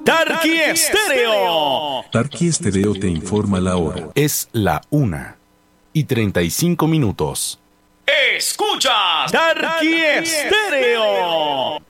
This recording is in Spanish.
Tarqui Estéreo. Tarqui Estéreo te informa la hora. Es la 1:35. Escuchas Tarqui Estéreo.